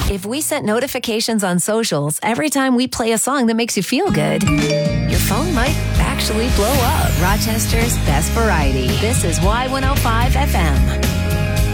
If we sent notifications on socials every time we play a song that makes you feel good, your phone might actually blow up. Rochester's best variety. This is Y105 FM.